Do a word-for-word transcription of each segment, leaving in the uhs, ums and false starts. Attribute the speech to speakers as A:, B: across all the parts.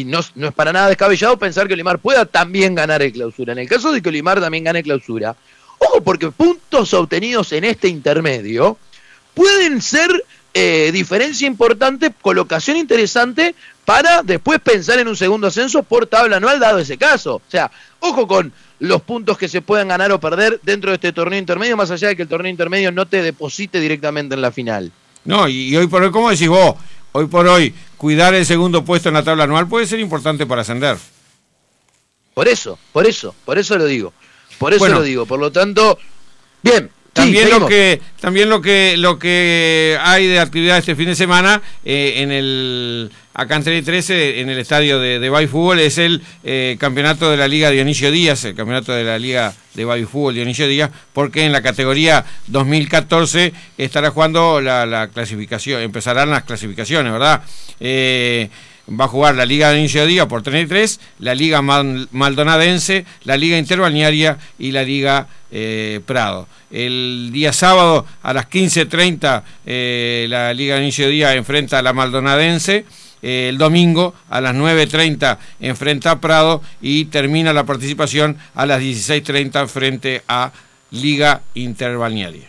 A: y no, no es para nada descabellado pensar que Olimar pueda también ganar el Clausura. En el caso de que Olimar también gane Clausura, ojo, porque puntos obtenidos en este intermedio pueden ser eh, diferencia importante, colocación interesante para después pensar en un segundo ascenso por tabla anual dado ese caso. O sea, ojo con los puntos que se puedan ganar o perder dentro de este torneo intermedio, más allá de que el torneo intermedio no te deposite directamente en la final.
B: No, y, y hoy por hoy, ¿cómo decís vos? Hoy por hoy, cuidar el segundo puesto en la tabla anual puede ser importante para ascender.
A: Por eso, por eso, por eso lo digo. Por eso
B: bueno,
A: lo digo. Por lo tanto, bien.
B: También
A: sí,
B: lo que también lo que lo que hay de actividad este fin de semana eh, en el acá en Tele trece en el estadio de, de Baby Fútbol es el eh, campeonato de la Liga Dionisio Díaz, el campeonato de la Liga de Baby Fútbol Dionisio Díaz, porque en la categoría dos mil catorce estará jugando la, la clasificación, empezarán las clasificaciones, ¿verdad? Eh, Va a jugar la Liga Dionisio Díaz por treinta y tres, la Liga Maldonadense, la Liga Interbalnearia y la Liga eh, Prado. El día sábado a las quince treinta eh, la Liga Dionisio Díaz enfrenta a la Maldonadense, eh, el domingo a las nueve treinta enfrenta a Prado y termina la participación a las dieciséis treinta frente a Liga Interbalnearia.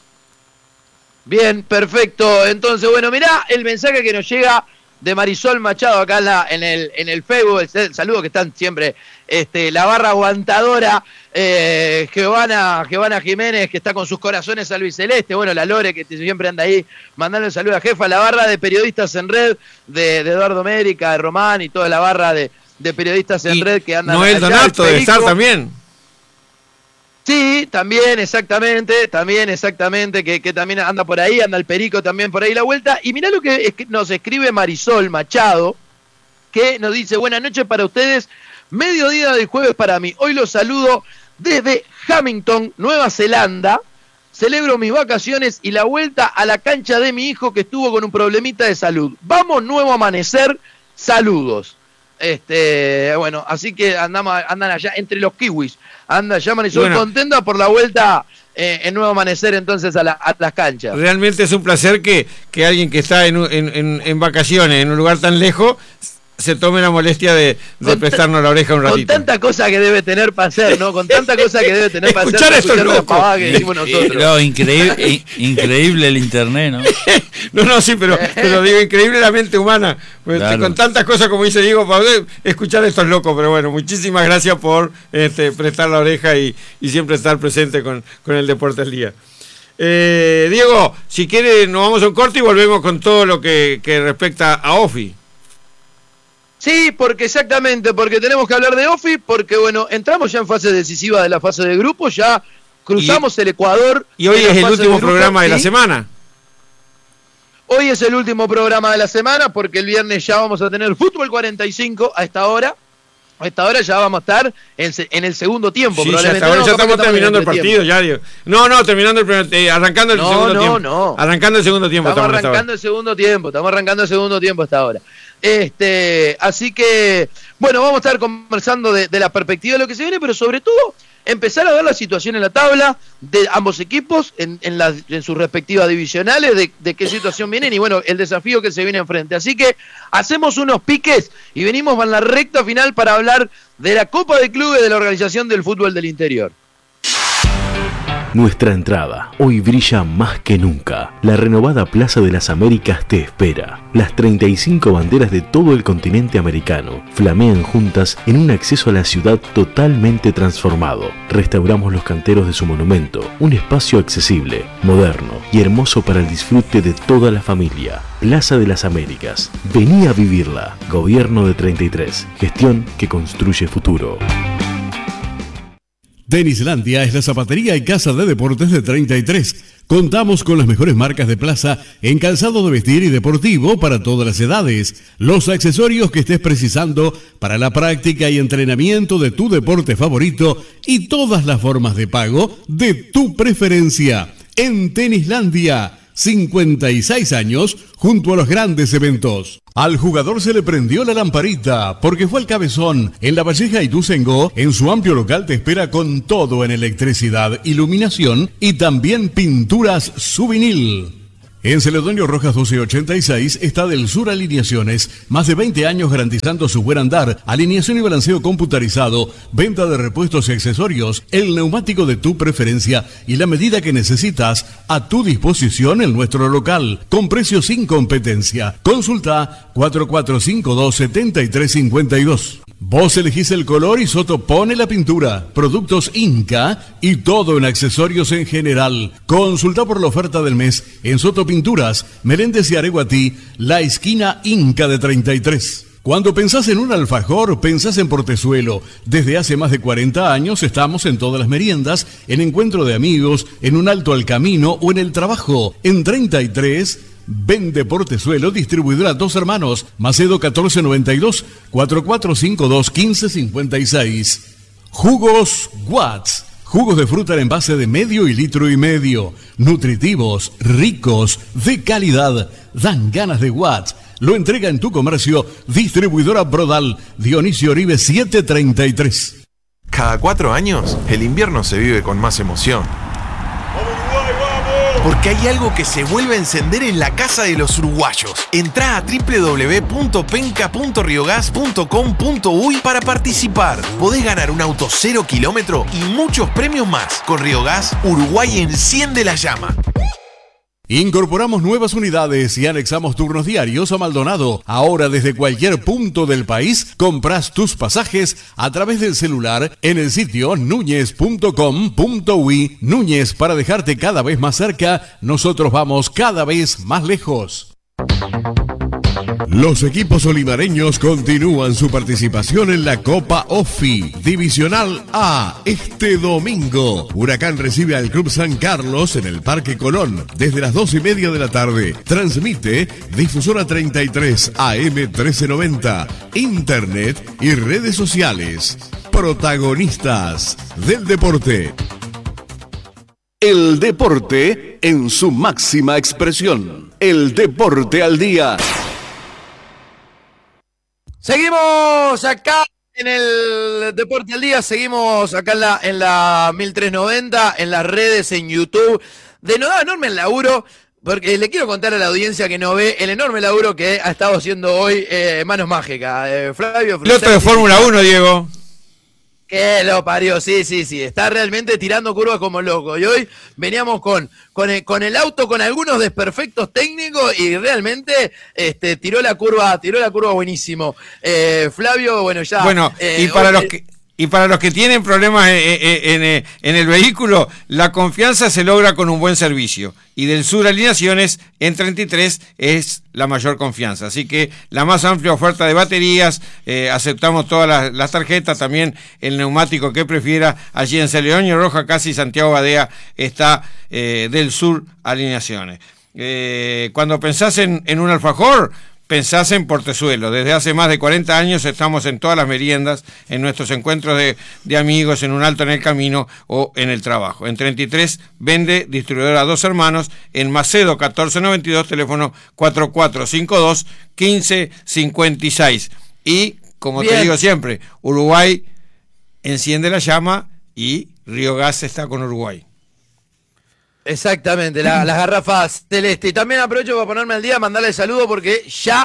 A: Bien, perfecto. Entonces, bueno, mirá el mensaje que nos llega de Marisol Machado acá en, la, en, el, en el Facebook, el saludo que están siempre, este, la barra aguantadora, eh, Giovanna, Giovanna Jiménez, que está con sus corazones albiceleste, bueno, la Lore, que siempre anda ahí, mandando el saludo a jefa, la barra de periodistas en red, de, de Eduardo América, de Román, y toda la barra de, de periodistas en
B: y
A: red que andan
B: Noel
A: allá.
B: Donato de estar también.
A: Sí, también, exactamente, también, exactamente, que, que también anda por ahí, anda el Perico también por ahí la vuelta. Y mirá lo que es, nos escribe Marisol Machado, que nos dice, buenas noches para ustedes, mediodía del jueves para mí. Hoy los saludo desde Hamilton, Nueva Zelanda. Celebro mis vacaciones y la vuelta a la cancha de mi hijo que estuvo con un problemita de salud. Vamos, nuevo amanecer, saludos. Este, bueno, así que andamos, andan allá entre los kiwis, anda ya Marisol bueno, contenta por la vuelta eh, en Nuevo Amanecer entonces a, la, a las canchas.
B: Realmente es un placer que, que alguien que está en, en, en, en vacaciones en un lugar tan lejos se tome la molestia de, de prestarnos la oreja un ratito.
A: Con tanta cosa que debe tener para hacer, ¿no? Con tanta cosa que debe tener para hacer.
B: Escuchar esto loco.
A: Que decimos nosotros.
C: No, increíble, increíble el internet, ¿no?
B: no, no, sí, pero, pero digo, increíble la mente humana. Pues, claro. Con tantas cosas, como dice Diego, para escuchar a estos locos. Pero bueno, muchísimas gracias por este, prestar la oreja y, y siempre estar presente con, con el Deporte al Día. Eh, Diego, si quiere, nos vamos a un corte y volvemos con todo lo que, que respecta a Ofi.
A: Sí, porque exactamente, porque tenemos que hablar de Ofi, porque bueno, entramos ya en fase decisiva de la fase de grupo, ya cruzamos y, el Ecuador.
B: Y hoy es el último de programa de la semana.
A: Hoy es el último programa de la semana, porque el viernes ya vamos a tener Fútbol cuarenta y cinco a esta hora. A esta hora ya vamos a estar en, en el segundo tiempo.
B: Sí,
A: probablemente
B: ya,
A: no,
B: ya estamos terminando el partido, tiempo. ya Diego. No, no, terminando el primer, eh, arrancando el
A: no,
B: segundo
A: no,
B: tiempo.
A: No, no,
B: Arrancando el segundo tiempo.
A: Estamos, estamos arrancando el segundo tiempo, estamos arrancando el segundo tiempo hasta ahora. Este, así que, bueno, vamos a estar conversando de, de la perspectiva de lo que se viene, pero sobre todo empezar a ver la situación en la tabla de ambos equipos, en, en, las, en sus respectivas divisionales, de, de qué situación vienen y bueno, el desafío que se viene enfrente. Así que hacemos unos piques y venimos en la recta final para hablar de la Copa de Clubes de la Organización del Fútbol del Interior.
D: Nuestra entrada hoy brilla más que nunca. La renovada Plaza de las Américas te espera. Las treinta y cinco banderas de todo el continente americano flamean juntas en un acceso a la ciudad totalmente transformado. Restauramos los canteros de su monumento, un espacio accesible, moderno y hermoso para el disfrute de toda la familia. Plaza de las Américas. Vení a vivirla. Gobierno de treinta y tres. Gestión que construye futuro.
E: Tenislandia es la zapatería y casa de deportes de treinta y tres. Contamos con las mejores marcas de plaza en calzado de vestir y deportivo para todas las edades. Los accesorios que estés precisando para la práctica y entrenamiento de tu deporte favorito y todas las formas de pago de tu preferencia. En Tenislandia, cincuenta y seis años junto a los grandes eventos. Al jugador se le prendió la lamparita porque fue al Cabezón. En La Valleja y Ituzaingó, en su amplio local te espera con todo en electricidad, iluminación y también pinturas Suvinil. En Celedonio Rojas doce ochenta y seis está Del Sur Alineaciones, más de veinte años garantizando su buen andar, alineación y balanceo computarizado, venta de repuestos y accesorios, el neumático de tu preferencia y la medida que necesitas a tu disposición en nuestro local, con precios sin competencia. Consulta cuatro cuatro cinco dos, siete tres cinco dos. Vos elegís el color y Soto pone la pintura. Productos Inca y todo en accesorios en general. Consulta por la oferta del mes en Soto Pinturas, Meléndez y Areguatí, la esquina Inca de treinta y tres. Cuando pensás en un alfajor, pensás en Portezuelo. Desde hace más de cuarenta años estamos en todas las meriendas, en encuentro de amigos, en un alto al camino o en el trabajo. En treinta y tres... Vende Portezuelo, distribuidora Dos Hermanos, Macedo catorce noventa y dos, cuatro cuatro cinco dos, quince cincuenta y seis. Jugos Watts, jugos de fruta en envase de medio y litro y medio, nutritivos, ricos, de calidad, dan ganas de Watts. Lo entrega en tu comercio, distribuidora Brodal, Dionisio Oribe setecientos treinta y tres.
F: Cada cuatro años, el invierno se vive con más emoción. Porque hay algo que se vuelve a encender en la casa de los uruguayos. Entrá a doble u doble u doble u punto penca punto riogas punto com punto uy para participar. Podés ganar un auto cero kilómetro y muchos premios más. Con Riogas, Uruguay enciende la llama.
E: Incorporamos nuevas unidades y anexamos turnos diarios a Maldonado. Ahora desde cualquier punto del país compras tus pasajes a través del celular en el sitio núñez punto com punto uy. Núñez, para dejarte cada vez más cerca, nosotros vamos cada vez más lejos. Los equipos olivareños continúan su participación en la Copa OFI Divisional A este domingo. Huracán recibe al Club San Carlos en el Parque Colón desde las dos y media de la tarde. Transmite Difusora treinta y tres A M trece noventa, Internet y redes sociales. Protagonistas del deporte. El deporte en su máxima expresión. El deporte al día.
A: Seguimos acá en el Deporte al Día, seguimos acá en la, en la mil trescientos noventa, en las redes, en YouTube. De no enorme el laburo, porque le quiero contar a la audiencia que no ve el enorme laburo que ha estado haciendo hoy eh, Manos Mágicas. Eh, Flavio
B: El otro de Fórmula uno, Diego.
A: Que lo parió, sí, sí, sí, está realmente tirando curvas como loco. Y hoy veníamos con, con, el, con el auto con algunos desperfectos técnicos y realmente este, tiró la curva, tiró la curva buenísimo. Eh, Flavio, bueno, ya.
B: Bueno,
A: eh,
B: y para
A: hoy,
B: los que. Y para los que tienen problemas en, en, en el vehículo, la confianza se logra con un buen servicio. Y Del Sur Alineaciones en treinta y tres es la mayor confianza. Así que la más amplia oferta de baterías, eh, aceptamos todas las, las tarjetas, también el neumático que prefiera. Allí en Celedonio Roja, casi Santiago Badea, está eh, Del Sur Alineaciones. Eh, cuando pensás en, en un alfajor, pensás en Portezuelo. Desde hace más de cuarenta años estamos en todas las meriendas, en nuestros encuentros de, de amigos, en un alto en el camino o en el trabajo. En treinta y tres vende distribuidora Dos Hermanos, en Macedo catorce noventa y dos, teléfono cuatro cuatro cinco dos, quince cincuenta y seis. Y, como Bien. te digo siempre, Uruguay enciende la llama y Riogas está con Uruguay.
A: Exactamente, la, las garrafas celeste. Y también aprovecho para ponerme al día, mandarle el saludo porque ya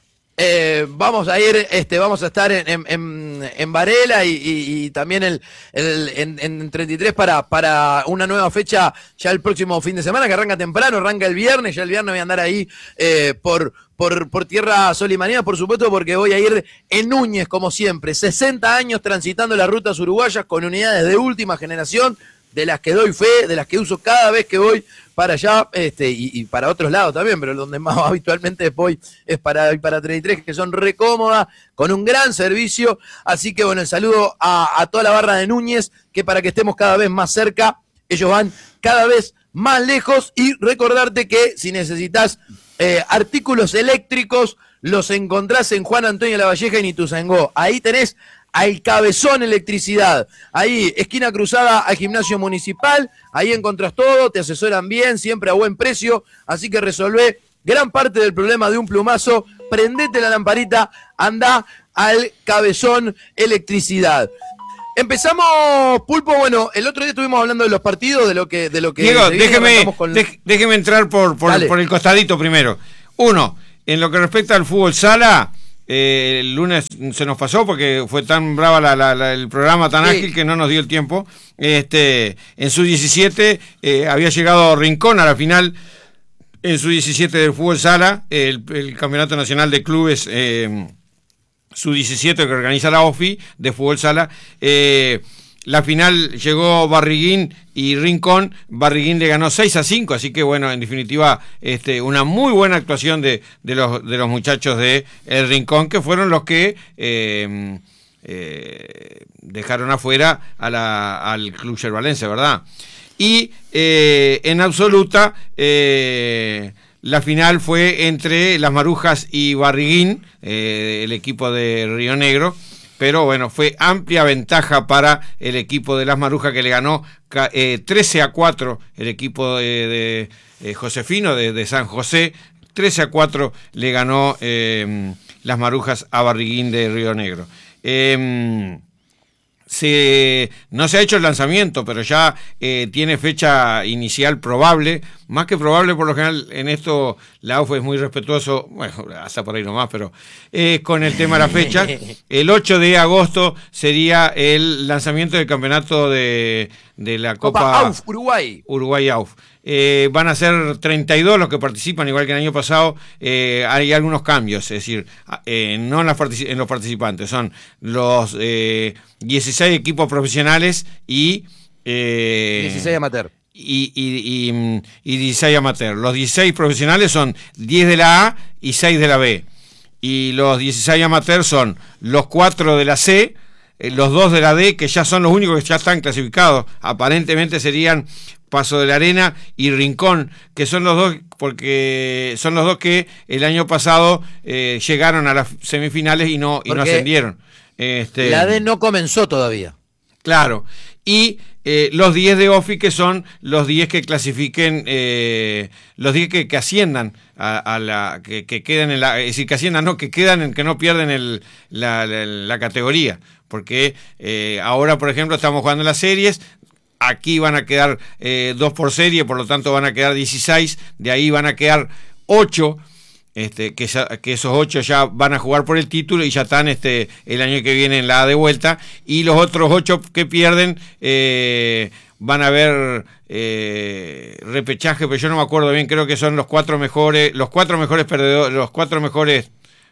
A: eh, vamos a ir, este, vamos a estar en, en, en Varela y, y, y también el, el, en, en treinta y tres para, para una nueva fecha ya el próximo fin de semana, que arranca temprano, arranca el viernes, ya el viernes voy a andar ahí eh, por, por, por tierra Sol y María, por supuesto, porque voy a ir en Núñez, como siempre, sesenta años transitando las rutas uruguayas con unidades de última generación, de las que doy fe, de las que uso cada vez que voy para allá, este, y, y para otros lados también, pero donde más habitualmente voy es para, para treinta y tres, que son re cómodas, con un gran servicio. Así que bueno, el saludo a, a toda la barra de Núñez, que para que estemos cada vez más cerca, ellos van cada vez más lejos. Y recordarte que si necesitas eh, artículos eléctricos, los encontrás en Juan Antonio Lavalleja y Ituzaingó. Ahí tenés al Cabezón Electricidad, ahí, esquina cruzada al Gimnasio Municipal, ahí encontrás todo, te asesoran bien, siempre a buen precio, así que resolvé gran parte del problema de un plumazo, prendete la lamparita, andá al Cabezón Electricidad. Empezamos, Pulpo, bueno, el otro día estuvimos hablando de los partidos, de lo que... De lo que
B: Diego, déjeme,
A: con...
B: dej, déjeme entrar por, por, por el costadito primero. Uno, en lo que respecta al fútbol sala, eh, el lunes se nos pasó porque fue tan brava la, la, la, el programa, tan sí. ágil, que no nos dio el tiempo. Este, en su diecisiete eh, había llegado Rincón a la final, en su diecisiete del fútbol sala, el, el Campeonato Nacional de Clubes... Eh, su diecisiete que organiza la O F I de fútbol sala. Eh, la final llegó Barriguín y Rincón. Barriguín le ganó seis a cinco, así que bueno, en definitiva, este, una muy buena actuación de, de, los, de los muchachos de El Rincón, que fueron los que eh, eh, dejaron afuera a la, al Club Yerbalense, ¿verdad? Y eh, en absoluta... Eh, la final fue entre Las Marujas y Barriguín, eh, el equipo de Río Negro, pero bueno, fue amplia ventaja para el equipo de Las Marujas, que le ganó eh, trece a cuatro el equipo de, de eh, Josefino de, de San José. trece a cuatro le ganó eh, Las Marujas a Barriguín de Río Negro. Eh, Se, no se ha hecho el lanzamiento, pero ya eh, tiene fecha inicial probable, más que probable. Por lo general en esto la U F es muy respetuoso, bueno, hasta por ahí nomás, pero eh, con el tema de la fecha, el ocho de agosto sería el lanzamiento del campeonato de, de la Copa,
A: Copa A U F Uruguay.
B: Uruguay A U F. Eh, van a ser treinta y dos los que participan, igual que el año pasado. Eh, hay algunos cambios, es decir, eh, no en, las particip- en los participantes, son los eh, dieciséis equipos profesionales y eh,
A: dieciséis amateur.
B: Y, y, y, y dieciséis amateur. Los dieciséis profesionales son diez de la A y seis de la B. Y los dieciséis amateur son los cuatro de la C, eh, los dos de la D, que ya son los únicos que ya están clasificados. Aparentemente serían Paso de la Arena y Rincón, que son los dos, porque son los dos que el año pasado eh, llegaron a las semifinales y no, y no ascendieron. Este,
A: la D no comenzó todavía.
B: Claro. Y eh, los diez de O F I, que son los diez que clasifiquen, eh, los diez que, que asciendan a, a la, que, que queden en la, es decir, que asciendan, no, que quedan, en, que no pierden el, la, la, la categoría. Porque eh, ahora, por ejemplo, estamos jugando las series. Aquí van a quedar eh, dos por serie, por lo tanto van a quedar dieciséis, de ahí van a quedar ocho, este, que, que esos ocho ya van a jugar por el título y ya están este, el año que viene en la A de vuelta, y los otros ocho que pierden eh, van a haber eh, repechaje, pero yo no me acuerdo bien, creo que son los cuatro mejores, los cuatro mejores perdedores, los cuatro mejores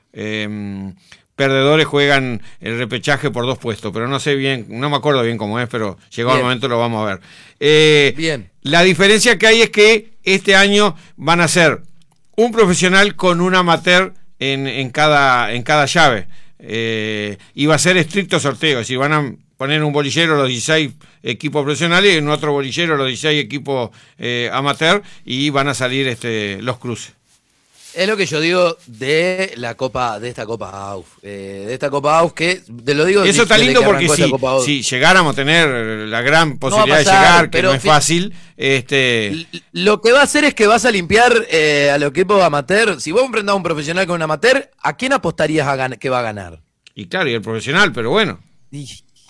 B: eh, perdedores juegan el repechaje por dos puestos, pero no sé bien, no me acuerdo bien cómo es, pero llegado bien. El momento lo vamos a ver. Eh, bien. La diferencia que hay es que este año van a ser un profesional con un amateur en, en, cada, en cada llave. Eh, y va a ser estricto sorteo, es decir, van a poner un bolillero los dieciséis equipos profesionales y en otro bolillero los dieciséis equipos eh, amateur, y van a salir este, los cruces.
A: Es lo que yo digo de la Copa, de esta Copa A U F, eh, de esta Copa A U F, que te lo digo.
B: Eso está lindo porque si, si llegáramos a tener la gran posibilidad no pasar, de llegar, que no es fácil, este...
A: lo que va a hacer es que vas a limpiar eh, a los equipos amateur. Si vos enfrentás a un profesional con un amateur, ¿a quién apostarías a gan- que va a ganar?
B: Y claro, y el profesional, pero bueno.
A: Y...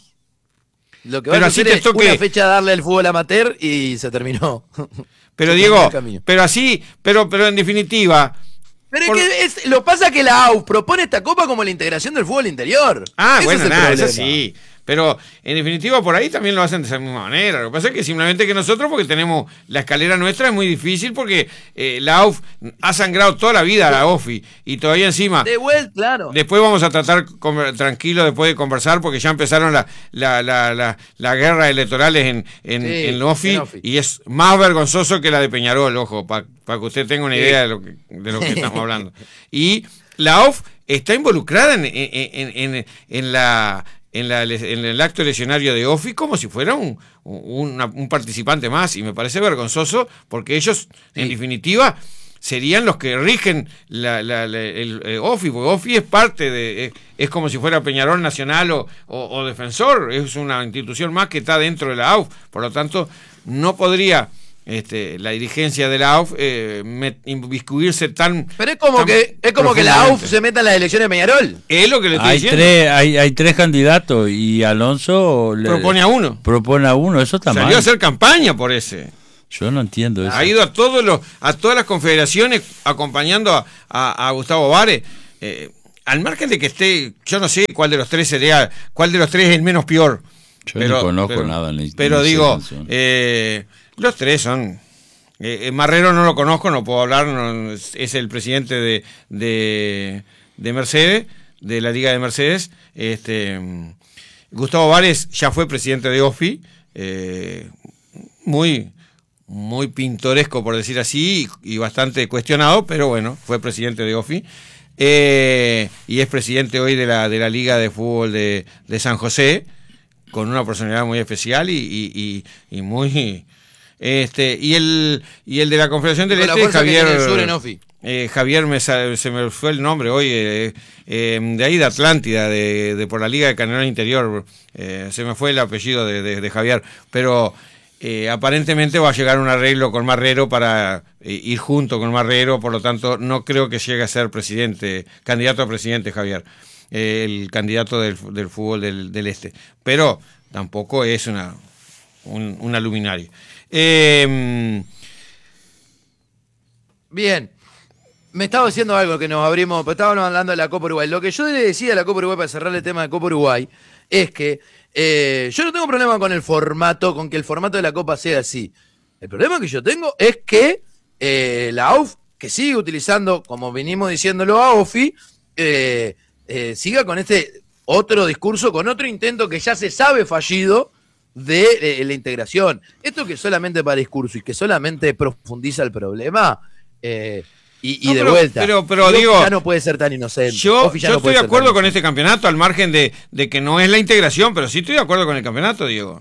A: Lo que va a hacer es toque... una fecha darle al fútbol amateur y se terminó.
B: Pero se Diego, pero así, pero, pero en definitiva...
A: Pero Por... es que es, lo pasa que la A U F propone esta copa como la integración del fútbol interior.
B: Ah,
A: Ese
B: bueno,
A: es
B: nada, eso sí. Pero en definitiva por ahí también lo hacen de esa misma manera. Lo que pasa es que simplemente que nosotros, porque tenemos la escalera nuestra, es muy difícil porque eh, la A U F ha sangrado toda la vida a la O F I y todavía encima...
A: De vuelta, claro.
B: Después vamos a tratar con, tranquilo después de conversar, porque ya empezaron la, la, la, la, la guerra electorales en, en, sí, en la O F I, en O F I y es más vergonzoso que la de Peñarol, ojo, para pa que usted tenga una idea de lo que, de lo que estamos hablando. Y la O F está involucrada en, en, en, en, en la... En, la, en el acto eleccionario de O F I como si fuera un, un, un participante más, y me parece vergonzoso porque ellos, sí. en definitiva, serían los que rigen la, la, la, el, el O F I, porque O F I es parte de, es, es como si fuera Peñarol Nacional o, o, o Defensor, es una institución más que está dentro de la A U F, por lo tanto, no podría este, la dirigencia de la A U F eh, met, inmiscuirse tan...
A: Pero es como que es como que la A U F se meta en las elecciones de Peñarol.
B: Es lo que le estoy
C: Hay
B: diciendo.
C: tres, hay, hay tres candidatos y Alonso le-
B: Propone a uno.
C: propone a uno, eso está
B: Salió
C: mal.
B: a hacer campaña por ese.
C: Yo no entiendo eso.
B: Ha ido a todos los, a todas las confederaciones acompañando a, a, a Gustavo Vares. Eh, al margen de que esté, yo no sé cuál de los tres sería, cuál de los tres es el menos peor.
C: Yo no conozco nada, ni-
B: Pero
C: ni sé
B: digo,
C: quién son.
B: eh, los tres son. Eh, Marrero no lo conozco, no puedo hablar, no, es, es el presidente de, de, de Mercedes, de la Liga de Mercedes. Este, Gustavo Vares ya fue presidente de O F I, eh, muy, muy pintoresco por decir así, y, y bastante cuestionado, pero bueno, fue presidente de O F I. Eh, y es presidente hoy de la, de la Liga de Fútbol de, de San José, con una personalidad muy especial y, y, y, y muy... Este, y el y el de la Confederación del
A: Con la
B: Este,
A: fuerza que
B: Javier
A: tiene el sur en O F I.
B: eh, Javier me, sa- se me fue el nombre hoy, eh, eh, de ahí de Atlántida, de, de por la Liga de Canelones Interior, eh, se me fue el apellido de, de, de Javier, pero eh, aparentemente va a llegar un arreglo con Marrero para eh, ir junto con Marrero, por lo tanto no creo que llegue a ser presidente, candidato a presidente Javier, eh, el candidato del, del fútbol del, del Este, pero tampoco es una, un, una luminaria. Eh,
A: Bien. Me estaba diciendo algo que nos abrimos, pero estábamos hablando de la Copa Uruguay. Lo que yo le decía a la Copa Uruguay para cerrar el tema de Copa Uruguay es que eh, yo no tengo problema con el formato, con que el formato de la Copa sea así. El problema que yo tengo es que eh, la A U F, que sigue utilizando, como venimos diciéndolo a O F I, eh, eh, siga con este otro discurso, con otro intento que ya se sabe fallido de eh, la integración. Esto que solamente para discurso y que solamente profundiza el problema, eh, y, y
B: No,
A: de
B: pero-
A: vuelta,
B: pero- pero
A: O F I
B: digo,
A: ya no puede ser tan inocente.
B: Yo,
A: O F I ya
B: yo
A: no
B: estoy
A: puede
B: de
A: ser
B: acuerdo
A: tan
B: con
A: inocente.
B: este campeonato, al margen de, de que no es la integración, pero sí estoy de acuerdo con el campeonato, Diego.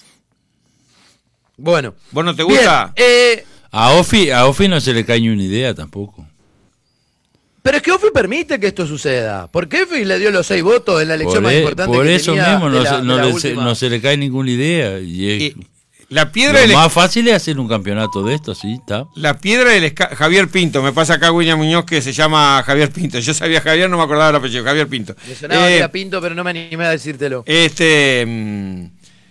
A: Bueno,
B: ¿Vos no te
A: bien,
B: gusta?
A: eh,
C: A Ofi, a Ofi no se le cae ni una idea tampoco.
A: pero es que O F I permite que esto suceda. Porque O F I le dio los seis votos en la elección
C: Por,
A: más
C: e-
A: importante
C: por
A: que
C: eso
A: tenía
C: mismo
A: de
C: no,
A: la-
C: se,
A: de
C: no
A: la
C: le- se,
A: última.
C: no se le cae ninguna idea. Y es-
B: Y la piedra
C: lo
B: del
C: más fácil es hacer un campeonato de esto, sí, está.
B: La piedra del esca- Javier Pinto, me pasa acá William Muñoz que se llama Javier Pinto. Yo sabía Javier, no me acordaba el apellido, Javier Pinto.
A: Me sonaba que
B: Eh,
A: era Pinto, pero no me animé a decírtelo.
B: Este. mm,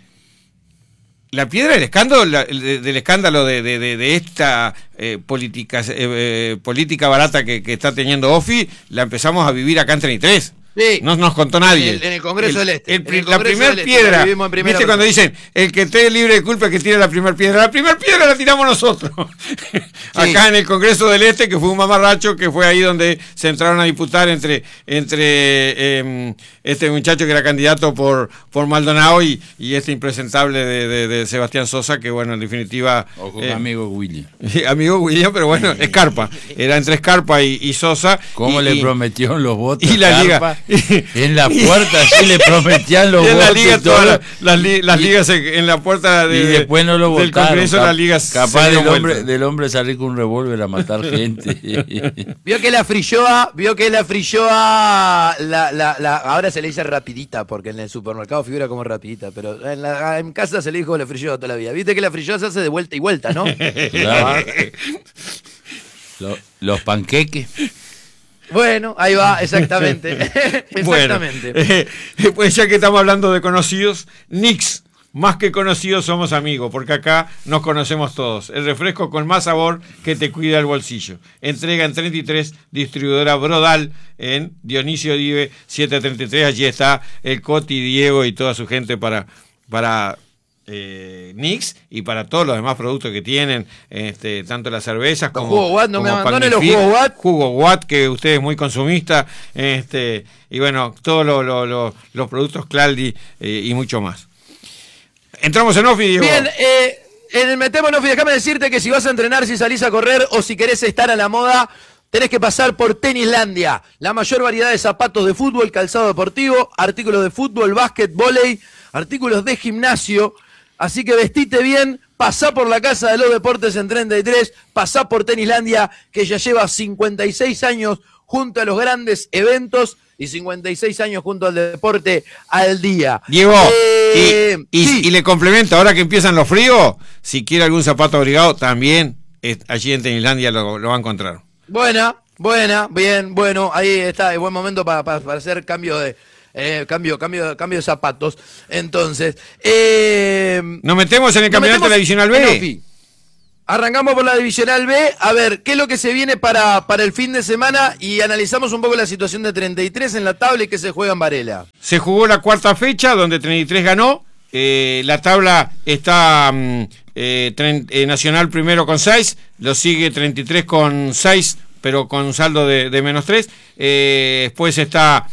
B: La piedra del escándalo, la- de- del escándalo de, de- de- de esta eh, política, eh, eh, política barata que, que está teniendo O F I, la empezamos a vivir acá en treinta y tres.
A: Sí.
B: No nos contó nadie.
A: En el- en el Congreso del Este.
B: el
A: En
B: pri-
A: el
B: la
A: Congreso
B: primera
A: del Este, la
B: piedra.
A: vivimos en primera
B: ¿Viste cuando
A: persona.
B: dicen el que esté libre de culpa es que tire la primera piedra? La primera piedra la tiramos nosotros. Acá en el Congreso del Este, que fue un mamarracho, que fue ahí donde se entraron a disputar entre, entre eh, este muchacho que era candidato por, por Maldonado y, y este impresentable de, de- de Sebastián Sosa, que bueno, en definitiva.
C: O con
B: eh,
C: amigo William.
B: amigo William, pero bueno, Escarpa. Era entre Escarpa y, y Sosa.
C: ¿Cómo
B: y,
C: le
B: y-
C: prometió los votos?
B: y la liga.
C: Carpa? En la puerta sí le prometían los
B: y en
C: votos.
B: la liga,
C: y todo.
B: todas las, las li- las
C: Y-
B: ligas en, en la puerta de,
C: y después no lo
B: del
C: votaron.
B: Congreso,
C: cap-
B: las ligas
C: capaz
B: se dieron
C: del hombre,
B: vuelta.
C: del hombre salir con un revólver a matar gente.
A: Vio que la Frilloa, vio que la Frilloa, la, la, la, ahora se le dice rapidita, porque en el supermercado figura como rapidita, pero en, la, en casa se le dijo la Frilloa toda la vida. Viste que la Frilloa se hace de vuelta y vuelta, ¿no?
C: Claro. Lo- los panqueques.
A: Bueno, ahí va, exactamente. Exactamente.
B: Bueno, eh, pues ya que estamos hablando de conocidos, Nix, más que conocidos somos amigos, porque acá nos conocemos todos. El refresco con más sabor que te cuida el bolsillo. Entrega en treinta y tres, distribuidora Brodal en Dionisio Dive setecientos treinta y tres. Allí está el Coti, Diego y toda su gente para... para eh, Nix y para todos los demás productos que tienen, este, tanto las cervezas
A: Los
B: como
A: jugos Watt, no me
B: como
A: abandonen los
B: Pagnific,
A: jugos Watt.
B: Jugo Watt, que usted es muy consumista, este, y bueno, todos lo- lo- lo- los productos Claldi eh, y mucho más. Entramos en Ofi, Diego.
A: Bien, eh, en el Metémonos, déjame decirte que si vas a entrenar, si salís a correr o si querés estar a la moda, tenés que pasar por Tenislandia. La mayor variedad de zapatos de fútbol, calzado deportivo, artículos de fútbol, básquet, vóley, artículos de gimnasio. Así que vestite bien, pasá por la Casa de los Deportes en treinta y tres, pasá por Tenislandia, que ya lleva cincuenta y seis años junto a los grandes eventos y cincuenta y seis años junto al deporte al día.
B: Diego,
A: eh,
B: y, y,
A: sí.
B: y le complemento, ahora que empiezan los fríos, si quiere algún zapato abrigado, también eh, allí en Tenilandia lo, lo va a encontrar.
A: Buena, buena, bien, bueno, ahí está, es buen momento para, para, para hacer cambio de eh, cambio, cambio, cambio de zapatos. Entonces, eh,
B: nos metemos en el campeonato de la Divisional B.
A: Arrancamos por la Divisional B, a ver, ¿qué es lo que se viene para, para el fin de semana? Y analizamos un poco la situación de treinta y tres en la tabla y que se juega en Varela.
B: Se jugó la cuarta fecha, donde treinta y tres ganó. Eh, la tabla está eh, eh, Nacional primero con seis, lo sigue treinta y tres con seis, pero con un saldo de, de menos tres. Eh, después está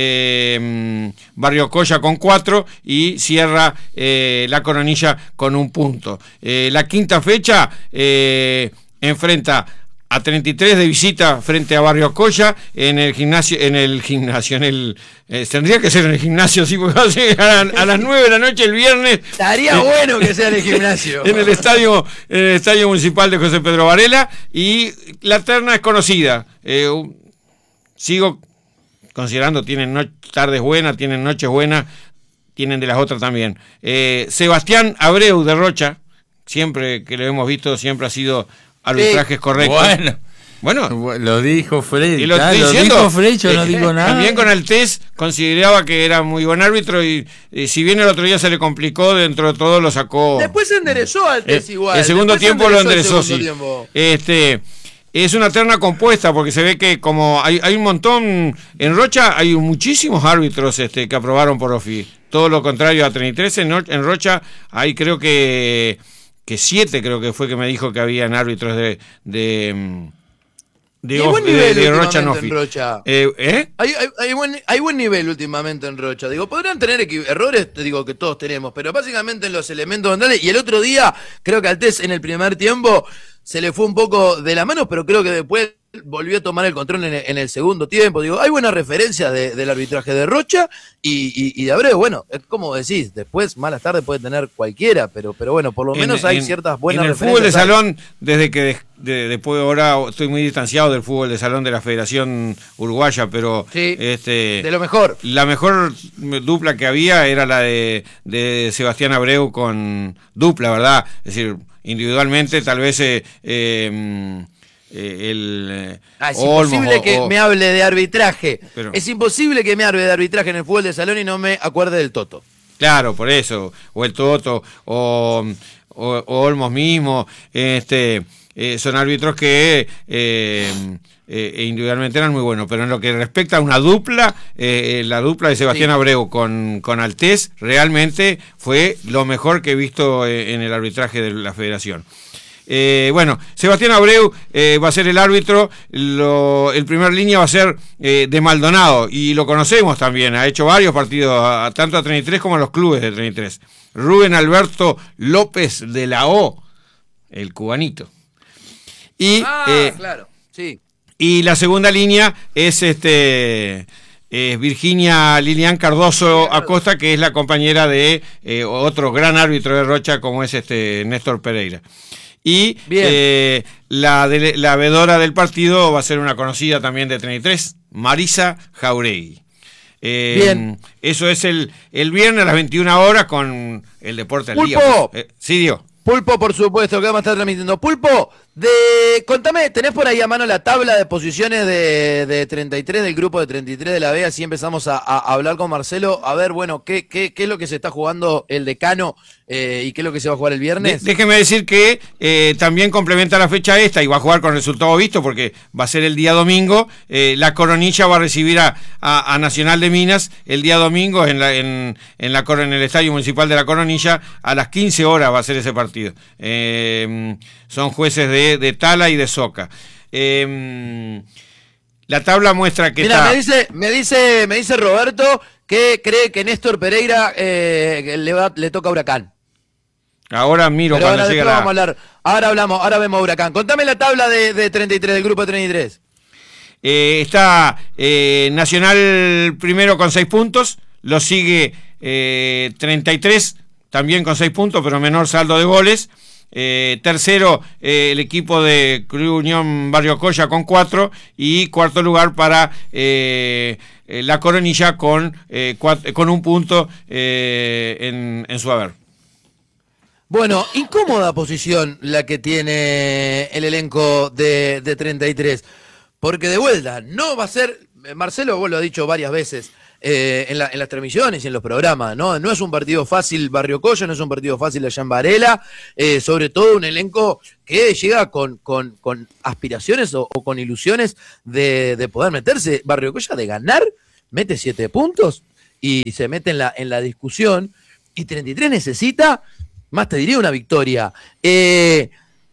B: eh, Barrio Colla con cuatro y cierra eh, la Coronilla con un punto. Eh, la quinta fecha eh, enfrenta a treinta y tres de visita frente a Barrio Colla en el gimnasio, en el gimnasio, en el eh, tendría que ser en el gimnasio, sí, porque a, a las nueve de la noche el viernes.
A: Estaría eh, bueno que sea en el gimnasio.
B: En el estadio, en el estadio municipal de José Pedro Varela, y la terna es conocida. Eh, sigo considerando, tienen no, tardes buenas, tienen noches buenas, tienen de las otras también. Eh, Sebastián Abreu de Rocha, siempre que lo hemos visto, siempre ha sido arbitrajes correctos.
C: Bueno,
B: bueno,
C: lo dijo Freddy.
B: Y lo,
C: ah,
B: estoy
C: lo
B: diciendo,
C: dijo Freddy, yo
B: eh,
C: no digo nada.
B: También con Altés consideraba que era muy buen árbitro y, y si bien el otro día se le complicó, dentro de todo lo sacó.
A: Después se enderezó Altés
B: eh,
A: igual.
B: El segundo
A: Después
B: tiempo lo enderezó,
A: sí.
B: Tiempo. Este, es una terna compuesta porque se ve que como hay, hay un montón, en Rocha hay muchísimos árbitros este, que aprobaron por O F I. Todo lo contrario a treinta y tres, en, en Rocha hay creo que... que siete creo que fue que me dijo que habían árbitros de de de,
A: hay buen
B: de,
A: nivel
B: de Rocha
A: últimamente
B: Nofi.
A: en Rocha.
B: Eh, ¿eh?
A: Hay, hay, hay, buen, hay buen nivel últimamente en Rocha. Digo, podrán tener errores, te digo que todos tenemos, pero básicamente en los elementos mentales. Y el otro día, creo que Altés en el primer tiempo se le fue un poco de la mano, pero creo que después volvió a tomar el control en el, en el segundo tiempo. Digo, hay buenas referencias de, del arbitraje de Rocha y, y, y de Abreu. Bueno, es como decís, después malas tardes puede tener cualquiera, pero, pero bueno, por lo menos en, hay en, ciertas buenas
B: en el
A: referencias.
B: Fútbol de salón, desde que de, de, después ahora estoy muy distanciado del fútbol de salón de la Federación Uruguaya, pero
A: sí,
B: este
A: de lo mejor.
B: La mejor dupla que había era la de, de Sebastián Abreu con dupla, ¿verdad? Es decir, individualmente tal vez eh, eh, Eh, el eh,
A: ah, es
B: Olmos,
A: imposible
B: o,
A: que
B: o,
A: me hable de arbitraje
B: pero,
A: es imposible que me hable de arbitraje en el fútbol de salón y no me acuerde del Toto.
B: Claro, por eso, o el Toto o, o, o Olmos mismo, este eh, son árbitros que eh, eh, individualmente eran muy buenos, pero en lo que respecta a una dupla, eh, la dupla de Sebastián sí. Abreu con, con Altés realmente fue lo mejor que he visto en el arbitraje de la Federación. Eh, bueno, Sebastián Abreu eh, va a ser el árbitro, lo, el primer línea va a ser eh, de Maldonado, y lo conocemos también, ha hecho varios partidos, a, a, tanto a treinta y tres como a los clubes de treinta y tres. Rubén Alberto López de la O, el cubanito. Y,
A: ah,
B: eh,
A: claro, sí.
B: Y la segunda línea es este... es Virginia Lilian Cardoso Acosta, que es la compañera de eh, otro gran árbitro de Rocha como es este Néstor Pereira. Y eh, la, de, la vedora del partido va a ser una conocida también de treinta y tres, Marisa Jauregui. Eh, Bien. Eso es el, el viernes a las veintiuna horas con el Deporte al Día. Eh, sí, Diego.
A: Pulpo, por supuesto, que vamos a estar transmitiendo. Pulpo, de contame, ¿tenés por ahí a mano la tabla de posiciones de, de treinta y tres, del grupo de treinta y tres de la B? Así empezamos a, a hablar con Marcelo. A ver, bueno, ¿qué, qué, qué es lo que se está jugando el decano eh, y qué es lo que se va a jugar el viernes?
B: De, déjeme decir que eh, también complementa la fecha esta y va a jugar con resultado visto porque va a ser el día domingo. Eh, la Coronilla va a recibir a, a, a Nacional de Minas el día domingo en, la, en, en, la, en el Estadio Municipal de la Coronilla. A las quince horas va a ser ese partido. Eh, son jueces de, de Tala y de Soca. Eh, la tabla muestra que
A: Mira,
B: está...
A: me dice, me dice, me dice Roberto que cree que Néstor Pereira eh, le, va, le toca a Huracán.
B: Ahora miro
A: Pero
B: cuando
A: ahora
B: llega la...
A: vamos a hablar. Ahora hablamos, ahora vemos a Huracán. Contame la tabla de, de treinta y tres, del grupo de treinta y tres.
B: Eh, está eh, Nacional primero con seis puntos, lo sigue eh, treinta y tres también con seis puntos, pero menor saldo de goles. Eh, tercero, eh, el equipo de Club Unión Barrio Colla con cuatro. Y cuarto lugar para eh, eh, La Coronilla con, eh, cuatro, con un punto eh, en, en su haber.
A: Bueno, incómoda posición la que tiene el elenco de, de treinta y tres. Porque de vuelta, no va a ser, Marcelo, vos lo has dicho varias veces, Eh, en, la, en las transmisiones y en los programas, ¿no? No es un partido fácil Barrio Colla, no es un partido fácil allá en Varela, eh, sobre todo un elenco que llega con, con, con aspiraciones o, o con ilusiones de, de poder meterse. Barrio Colla de ganar, mete siete puntos y se mete en la, en la discusión, y treinta y tres necesita, más te diría, una victoria. Eh,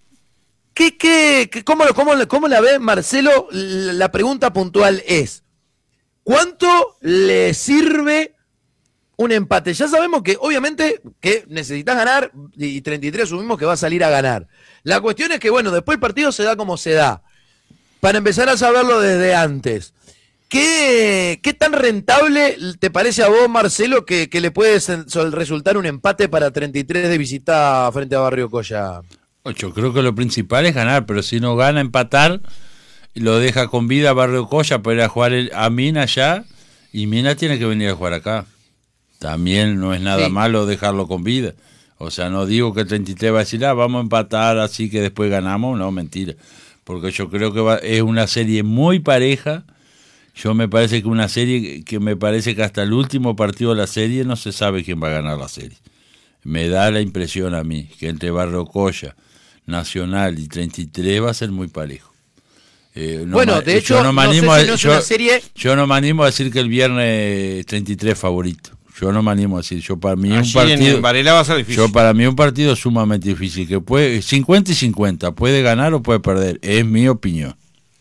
A: ¿qué, qué, qué, cómo, cómo, ¿Cómo la ve Marcelo? La pregunta puntual es: ¿cuánto le sirve un empate? Ya sabemos que obviamente que necesitas ganar, y treinta y tres asumimos que va a salir a ganar. La cuestión es que, bueno, después el partido se da como se da. Para empezar a saberlo desde antes, ¿qué, qué tan rentable te parece a vos, Marcelo, que, que le puede resultar un empate para treinta y tres de visita frente a Barrio Colla?
C: Yo creo que lo principal es ganar, pero si no gana, empatar, lo deja con vida a Barrio Colla para ir a jugar el, a Mina allá, y Mina tiene que venir a jugar acá. También no es nada sí. malo dejarlo con vida. O sea, no digo que el treinta y tres va a decir, ah, vamos a empatar así que después ganamos. No, mentira. Porque yo creo que va, es una serie muy pareja. Yo me parece que una serie que me parece que hasta el último partido de la serie no se sabe quién va a ganar la serie. Me da la impresión a mí que entre Barrio Colla, Nacional y treinta y tres va a ser muy parejo. Eh, no
A: bueno, de hecho,
C: no,
A: no sé si no es
C: yo,
A: una serie...
C: yo no me animo a decir que el viernes treinta y tres favorito. Yo no me animo a decir. Yo para mí
B: Allí
C: un partido.
B: en Varela va a ser difícil.
C: Yo para mí un partido sumamente difícil, que puede cincuenta y cincuenta, puede ganar o puede perder. Es mi opinión.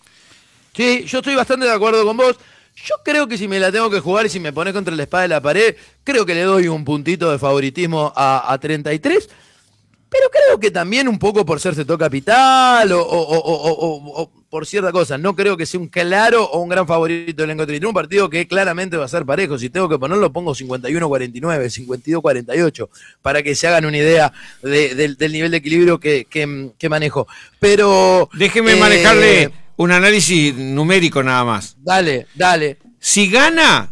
A: Sí, yo estoy bastante de acuerdo con vos. Yo creo que si me la tengo que jugar y si me pones contra la espada de la pared, creo que le doy un puntito de favoritismo a, a treinta y tres. Pero creo que también un poco por ser Seto Capital o, o, o, o, o, o por cierta cosa. No creo que sea un claro o un gran favorito del treinta y tres. Un partido que claramente va a ser parejo. Si tengo que ponerlo, pongo cincuenta y uno cuarenta y nueve, cincuenta y dos cuarenta y ocho, para que se hagan una idea de, de, del nivel de equilibrio que, que, que manejo. Pero...
B: Déjeme eh, manejarle un análisis numérico nada más.
A: Dale, dale.
B: Si gana,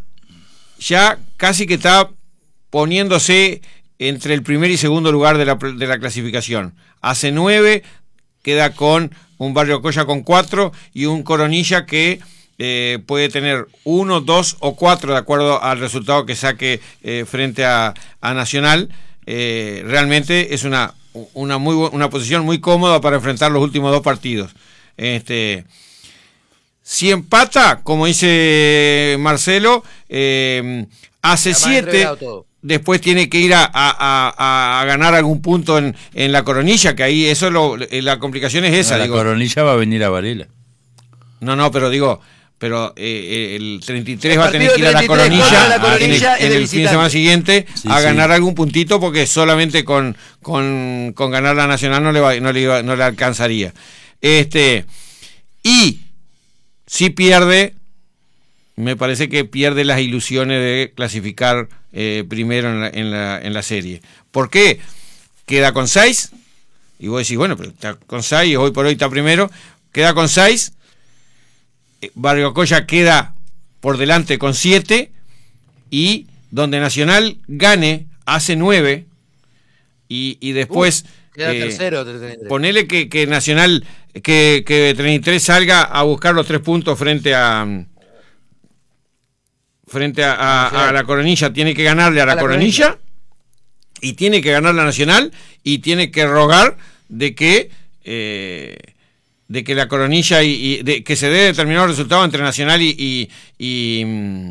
B: ya casi que está poniéndose entre el primer y segundo lugar de la, de la clasificación. Hace nueve, queda con un Barrio Colla con cuatro y un Coronilla que eh, puede tener uno, dos o cuatro de acuerdo al resultado que saque eh, frente a, a Nacional. Eh, realmente es una, una, muy, una posición muy cómoda para enfrentar los últimos dos partidos. Este, si empata, como dice Marcelo, eh, hace siete... Después tiene que ir a, a, a, a ganar algún punto en, en la Coronilla, que ahí eso lo, la complicación es esa.
C: No, la
B: digo.
C: Coronilla va a venir a Varela.
B: No, no, pero digo, pero eh, el treinta y tres el va a tener que ir a la Coronilla, la Coronilla en el, en el fin de semana siguiente sí, a ganar sí. algún puntito, porque solamente con, con, con ganar la Nacional no le, va, no, le iba, no le alcanzaría. Este, y si pierde, me parece que pierde las ilusiones de clasificar eh, primero en la, en, la, en la serie. ¿Por qué? Queda con seis, y vos decís, bueno, pero está con seis, hoy por hoy está primero, queda con seis, Barrio Colla queda por delante con siete, y donde Nacional gane, hace nueve, y, y después... Uh,
A: queda eh, tercero, treinta y tres.
B: Ponele que, que Nacional, que, que treinta y tres salga a buscar los tres puntos frente a... frente a, a, a la Coronilla, tiene que ganarle a la, a la Coronilla, Coronilla y tiene que ganar la Nacional y tiene que rogar de que eh, de que la Coronilla y, y de que se dé determinado resultado entre Nacional y y, y,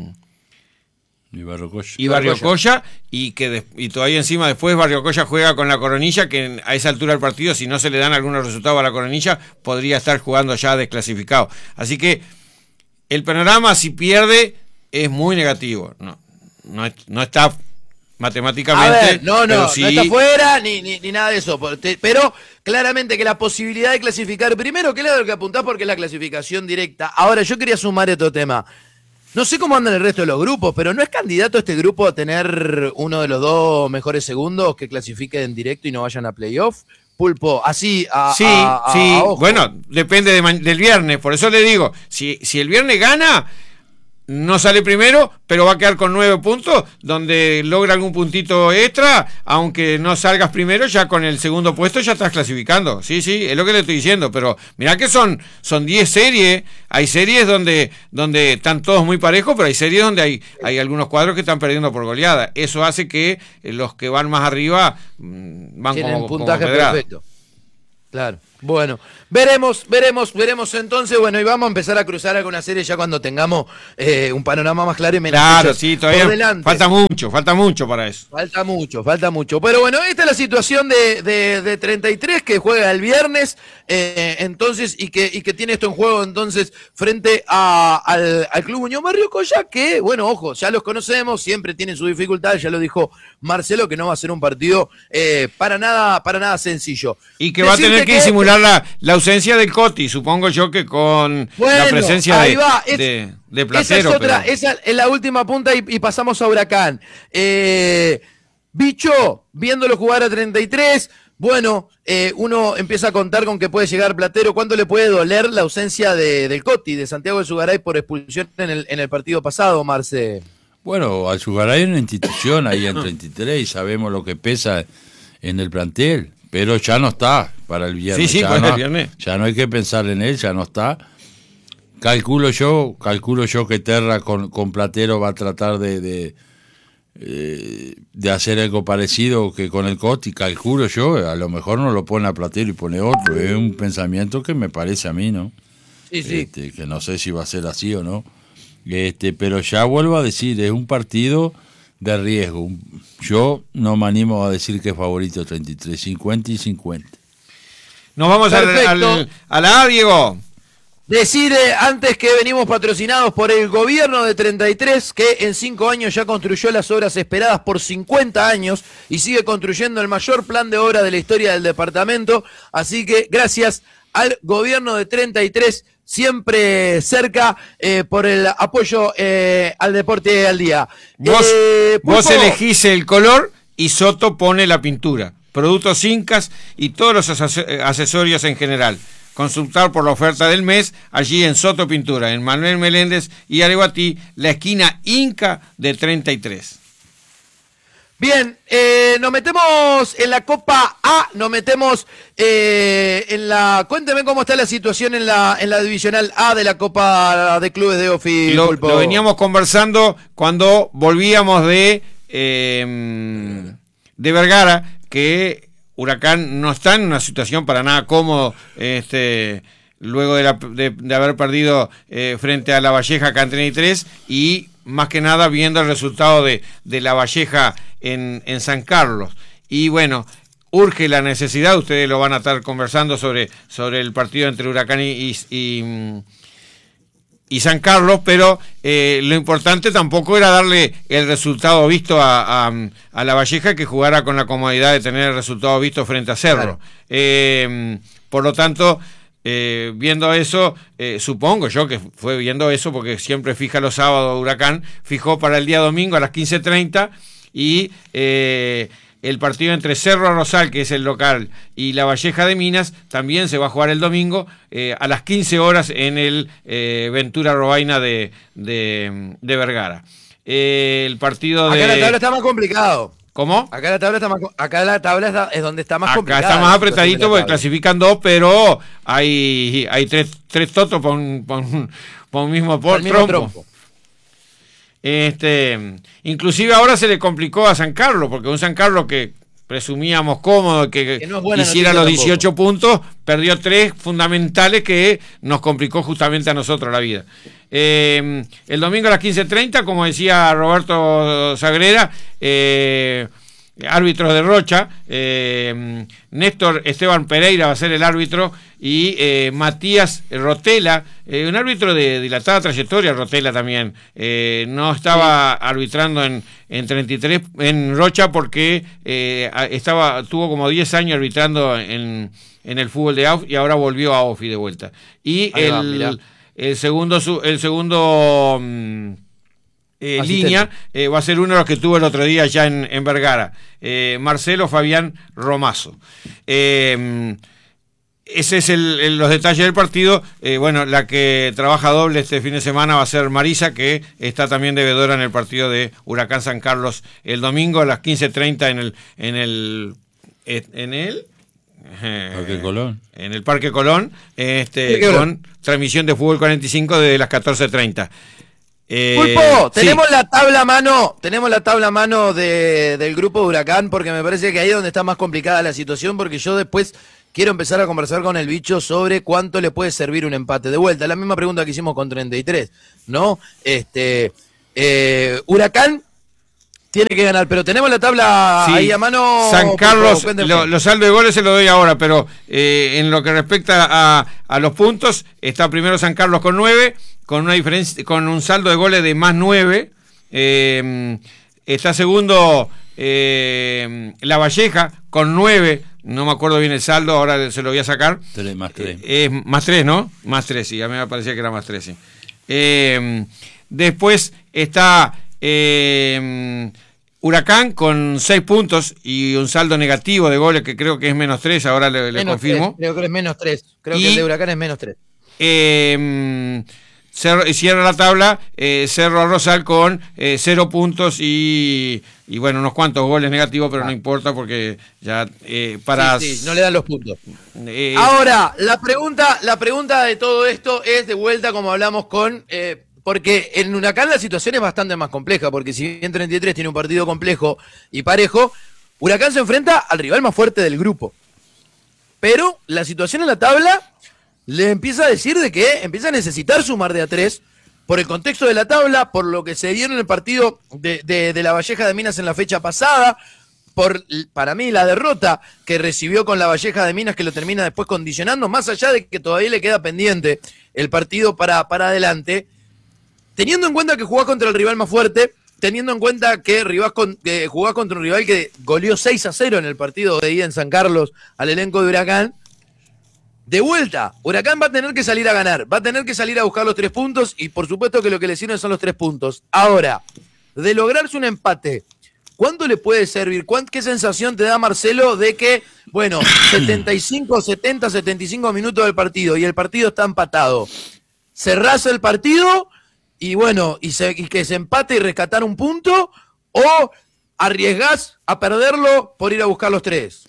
C: y Barrio Colla
B: y, Barrio Colla, y que de, y todavía encima después Barrio Colla juega con la Coronilla, que a esa altura del partido, si no se le dan algunos resultados a la Coronilla, podría estar jugando ya desclasificado. Así que el panorama, si pierde, es muy negativo. No, no, no está matemáticamente.
A: A ver, no, no,
B: sí...
A: no está fuera ni, ni, ni nada de eso. Pero claramente que la posibilidad de clasificar, primero, que es lo que apuntás porque es la clasificación directa. Ahora, yo quería sumar otro tema. No sé cómo andan el resto de los grupos, pero ¿no es candidato este grupo a tener uno de los dos mejores segundos que clasifiquen en directo y no vayan a playoff? Pulpo, así a,
B: Sí,
A: a, a,
B: sí,
A: a ojo.
B: bueno, depende de del viernes, por eso le digo, si, si el viernes gana, no sale primero, pero va a quedar con nueve puntos, donde logra algún puntito extra, aunque no salgas primero, ya con el segundo puesto ya estás clasificando. Sí, sí, es lo que le estoy diciendo, pero mirá que son son diez series, hay series donde donde están todos muy parejos, pero hay series donde hay hay algunos cuadros que están perdiendo por goleada. Eso hace que los que van más arriba van
A: tienen
B: como
A: puntaje
B: como pedrada.
A: perfecto. Claro. Bueno, veremos, veremos, veremos entonces, bueno, y vamos a empezar a cruzar alguna serie ya cuando tengamos eh, un panorama más claro y menos
B: Claro,
A: fechas
B: sí,
A: por
B: todavía
A: delante.
B: falta mucho, falta mucho para eso.
A: Falta mucho, falta mucho. Pero bueno, esta es la situación de, de, de treinta y tres que juega el viernes, eh, entonces, y que, y que tiene esto en juego entonces frente a, al, al Club Unión Barrio Coya, que, bueno, ojo, ya los conocemos, siempre tienen su dificultad, ya lo dijo Marcelo, que no va a ser un partido eh, para nada, para nada sencillo.
B: Y que va a tener que, que disimular la, la ausencia del Coti, supongo yo que con
A: bueno,
B: la presencia
A: ahí
B: de,
A: va. Es,
B: de, de Platero.
A: Esa es otra,
B: pero...
A: esa es la última punta y, y pasamos a Huracán. Eh, Bicho, viéndolo jugar a treinta y tres, bueno, eh, uno empieza a contar con que puede llegar Platero. ¿Cuánto le puede doler la ausencia de, del Coti, de Santiago de Sugaray por expulsión en el, en el partido pasado, Marce?
C: Bueno, Alzugaray es una institución ahí en treinta y tres y sabemos lo que pesa en el plantel, pero ya no está para el viernes.
B: Sí, sí,
C: ya,
B: para
C: no,
B: el viernes.
C: Ya no hay que pensar en él, ya no está. Calculo yo, calculo yo que Terra con, con Platero va a tratar de, de, eh, de hacer algo parecido que con el Coti, calculo yo, a lo mejor no lo pone a Platero y pone otro, es un pensamiento que me parece a mí, ¿no?
A: Sí, sí.
C: Este, que no sé si va a ser así o no. Este, pero ya vuelvo a decir, es un partido de riesgo. Yo no me animo a decir que es favorito treinta y tres, cincuenta y cincuenta.
B: Nos vamos al, al, a la A, Diego.
A: Decide antes que venimos patrocinados por el gobierno de treinta y tres, que en cinco años ya construyó las obras esperadas por cincuenta años y sigue construyendo el mayor plan de obra de la historia del departamento. Así que gracias al gobierno de treinta y tres, siempre cerca eh, por el apoyo eh, al deporte al día.
B: Vos,
A: eh,
B: vos elegís el color y Soto pone la pintura. Productos Incas y todos los accesorios en general. Consultar por la oferta del mes allí en Soto Pintura, en Manuel Meléndez y Areguatí, la esquina Inca de treinta y tres.
A: Bien, eh, nos metemos en la Copa A, nos metemos eh, en la... Cuénteme cómo está la situación en la en la Divisional A de la Copa de Clubes de Ofi.
B: Lo, lo veníamos conversando cuando volvíamos de, eh, de Vergara, que Huracán no está en una situación para nada cómodo, este, luego de, la, de, de haber perdido eh, frente a La Valleja acá en treinta y tres, y más que nada viendo el resultado de, de La Valleja en, en San Carlos. Y bueno, urge la necesidad, ustedes lo van a estar conversando sobre, sobre el partido entre Huracán y, y, y, y San Carlos, pero eh, lo importante tampoco era darle el resultado visto a, a, a La Valleja, que jugara con la comodidad de tener el resultado visto frente a Cerro. Claro. Eh, por lo tanto... Eh, viendo eso, eh, supongo yo que fue viendo eso porque siempre fija los sábados Huracán, fijó para el día domingo a las quince treinta y eh, el partido entre Cerro Rosal, que es el local, y La Valleja de Minas también se va a jugar el domingo eh, a las quince horas en el eh, Ventura Robaina de, de, de Vergara. Eh, el partido de...
A: Acá la tabla está más complicado.
B: ¿Cómo?
A: Acá la tabla está más, acá la tabla está, es donde está más
B: acá
A: complicada.
B: Acá está más apretadito porque clasifican dos, pero hay, hay tres, tres totos por un, por un, por un mismo, por
A: mismo
B: trompo.
A: trompo.
B: Este, inclusive ahora se le complicó a San Carlos, porque un San Carlos que presumíamos cómodo, que, que no hiciera los dieciocho tampoco. Puntos, perdió tres fundamentales que nos complicó justamente a nosotros la vida. Eh, el domingo a las quince treinta, como decía Roberto Sagrera, eh, árbitros de Rocha, eh, Néstor Esteban Pereira va a ser el árbitro y eh, Matías Rotela, eh, un árbitro de dilatada trayectoria, Rotela también, eh, no estaba sí. arbitrando en, en treinta y tres en Rocha porque eh, estaba tuvo como diez años arbitrando en, en el fútbol de A U F y ahora volvió a O F I de vuelta. Y el,
A: va,
B: el segundo, el segundo eh, línea, eh, va a ser uno de los que tuvo el otro día ya en, en Vergara, eh, Marcelo Fabián Romazo. Eh, ese es el, el, los detalles del partido. Eh, bueno, la que trabaja doble este fin de semana va a ser Marisa, que está también de vedora en el partido de Huracán San Carlos el domingo a las quince treinta en el en el en el eh,
C: Parque Colón.
B: En el Parque Colón, este, con transmisión de Fútbol cuarenta y cinco desde las catorce treinta.
A: Eh, Pulpo, tenemos sí. la tabla a mano, tenemos la tabla a mano de, del grupo de Huracán, porque me parece que ahí es donde está más complicada la situación, porque yo después quiero empezar a conversar con el bicho sobre cuánto le puede servir un empate. De vuelta, la misma pregunta que hicimos con treinta y tres, ¿no? Este, eh, Huracán tiene que ganar, pero tenemos la tabla sí. ahí a mano.
B: San Carlos, lo, los saldos de goles se lo doy ahora, pero eh, en lo que respecta a, a los puntos, está primero San Carlos con nueve, con una diferencia, con un saldo de goles de más nueve. Eh, está segundo eh, La Valleja con nueve, no me acuerdo bien el saldo, ahora se lo voy a sacar.
C: tres, más tres.
B: Eh, es más tres, ¿no? Más tres, sí, a mí me parecía que era más tres, sí. Eh, después está eh, Huracán con seis puntos y un saldo negativo de goles que creo que es menos tres, ahora le, le confirmo.
A: tres, creo que es menos tres, creo y, que el de Huracán es menos tres.
B: Eh, Cerro, cierra la tabla eh, Cerro Rosal con eh, cero puntos y, y bueno, unos cuantos goles negativos, pero ah. no importa porque ya eh, para...
A: Sí, sí, no le dan los puntos. Eh, Ahora, la pregunta, la pregunta de todo esto es de vuelta como hablamos con... Eh, porque en Huracán la situación es bastante más compleja, porque si bien treinta y tres tiene un partido complejo y parejo, Huracán se enfrenta al rival más fuerte del grupo. Pero la situación en la tabla le empieza a decir de que empieza a necesitar sumar de a tres por el contexto de la tabla, por lo que se dio en el partido de, de, de la Valleja de Minas en la fecha pasada, por, para mí, la derrota que recibió con la Valleja de Minas, que lo termina después condicionando, más allá de que todavía le queda pendiente el partido para, para adelante, teniendo en cuenta que jugás contra el rival más fuerte, teniendo en cuenta que, con, que jugás contra un rival que goleó seis a cero en el partido de ida en San Carlos al elenco de Huracán, de vuelta, Huracán va a tener que salir a ganar, va a tener que salir a buscar los tres puntos y por supuesto que lo que le sirven son los tres puntos. Ahora, de lograrse un empate, ¿cuánto le puede servir? ¿Qué sensación te da, Marcelo, de que, bueno, setenta y cinco, setenta, setenta y cinco minutos del partido y el partido está empatado? ¿Cerrás el partido y bueno, y, se, y que se empate y rescatar un punto? ¿O arriesgás a perderlo por ir a buscar los tres?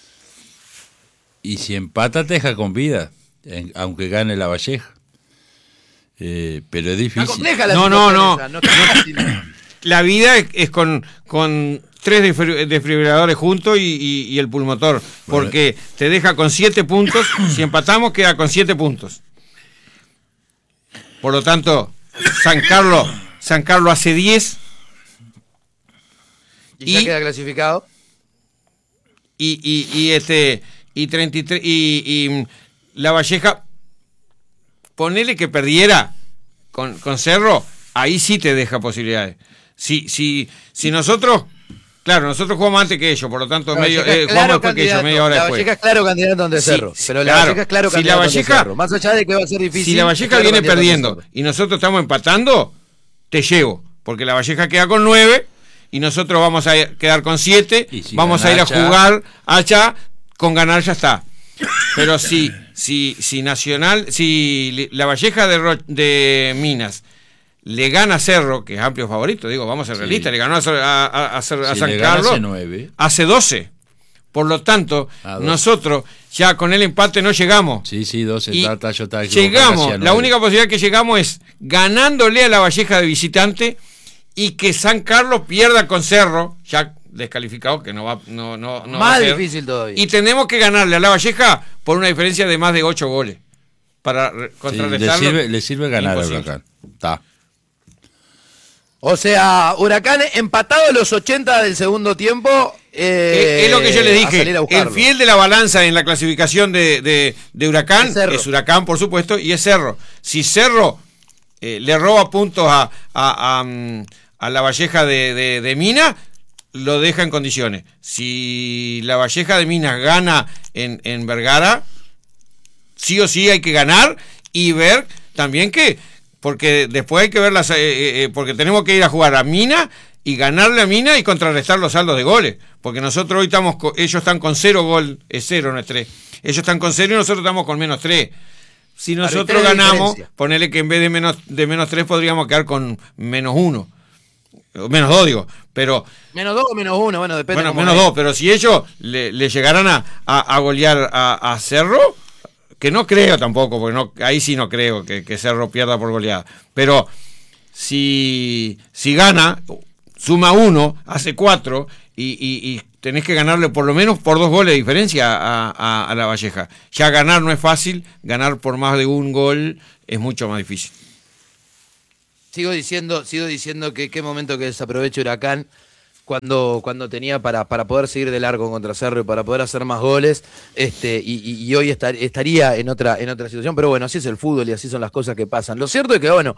C: Y si empata te deja con vida, en, aunque gane la Valleja. Eh, pero es difícil.
A: Está compleja la
B: no, no, no.
A: Esa, no está
B: la vida es, es con, con tres desfibriladores juntos y, y, y el pulmotor. Bueno. Porque te deja con siete puntos. Si empatamos, queda con siete puntos. Por lo tanto, San Carlos, San Carlos hace diez.
A: Y ya y, queda clasificado.
B: Y, y, y este. Y treinta y tres y, y la Valleja, ponele que perdiera con, con Cerro, ahí sí te deja posibilidades. Si, si, si nosotros, claro, nosotros jugamos antes que ellos, por lo tanto, medio, eh,
A: claro
B: jugamos después que ellos, media hora
A: la
B: después.
A: La Valleja es claro candidato ante Cerro,
B: sí,
A: pero
B: claro,
A: la Valleja es claro
B: si
A: candidato
B: la Valleja,
A: ante Cerro. Más allá de que va a ser difícil.
B: Si la Valleja
A: claro
B: viene perdiendo y nosotros estamos empatando, te llevo, porque la Valleja queda con nueve y nosotros vamos a quedar con siete, si vamos a ir a allá, jugar allá, con ganar ya está. Pero si, si, si Nacional, si la Valleja de, Ro, de Minas le gana a Cerro, que es amplio favorito, digo, vamos a ser realistas, sí. le ganó a, a, a, a, a
C: si
B: San Carlos,
C: hace, nueve.
B: hace doce. Por lo tanto, nosotros ya con el empate no llegamos.
C: Sí, sí, doce.
B: Y
C: tata, yo tata,
B: llegamos, la única posibilidad que llegamos es ganándole a la Valleja de visitante y que San Carlos pierda con Cerro, ya descalificado, que no va no no, no
A: más
B: va a ser.
A: Difícil todavía.
B: Y tenemos que ganarle a la Valleja por una diferencia de más de ocho goles para contrarrestarlo.
C: Sí, le sirve, le sirve ganar a Huracán. Está.
A: O sea, Huracán empatado a los ochenta del segundo tiempo. Eh,
B: es, es lo que yo les dije. El fiel de la balanza en la clasificación de, de, de Huracán es, es Huracán, por supuesto, y es Cerro. Si Cerro eh, le roba puntos a, a, a, a la Valleja de, de, de Minas, lo deja en condiciones. Si la Valleja de Minas gana en, en Vergara, sí o sí hay que ganar y ver también que porque después hay que ver las, eh, eh, porque tenemos que ir a jugar a Mina y ganarle a Mina y contrarrestar los saldos de goles, porque nosotros hoy estamos, con, ellos están con cero gol, es cero, no es tres, ellos están con cero y nosotros estamos con menos tres. Si nosotros ganamos, ponele que en vez de menos de menos tres podríamos quedar con menos uno, menos dos digo, pero
A: menos dos o menos uno, bueno, depende.
B: Bueno, menos dos, pero si ellos le, le llegaran a, a, a golear a, a Cerro, que no creo tampoco, porque no, ahí sí no creo que, que Cerro pierda por goleada, pero si, si gana, suma uno, hace cuatro, y, y, y tenés que ganarle por lo menos por dos goles de diferencia a, a, a La Valleja. Ya ganar no es fácil, ganar por más de un gol es mucho más difícil.
A: Sigo diciendo, sigo diciendo que qué momento que desaprovecha Huracán cuando, cuando tenía para, para poder seguir de largo contra Cerro y para poder hacer más goles, este, y, y, y hoy estar, estaría en otra, en otra situación, pero bueno, así es el fútbol y así son las cosas que pasan. Lo cierto es que, bueno,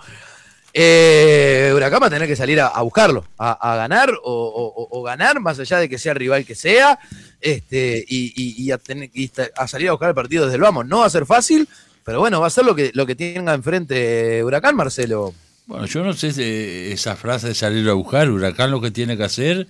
A: Eh, Huracán va a tener que salir a, a buscarlo, a, a ganar o, o, o ganar, más allá de que sea el rival que sea, este, y, y, y, a tener, y a salir a buscar el partido desde el vamos. No va a ser fácil, pero bueno, va a ser lo que, lo que tenga enfrente Huracán, Marcelo.
C: Bueno, yo no sé si esa frase de salir a buscar, Huracán lo que tiene que hacer,